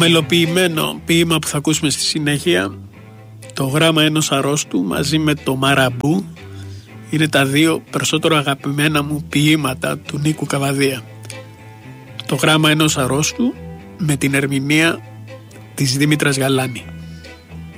μελοποιημένο ποίημα που θα ακούσουμε στη συνέχεια, το γράμμα ενός αρρώστου μαζί με το Μαραμπού, είναι τα δύο περισσότερο αγαπημένα μου ποίηματα του Νίκου Καβαδία. Το γράμμα ενός αρρώστου με την ερμηνεία της Δήμητρας Γαλάνη.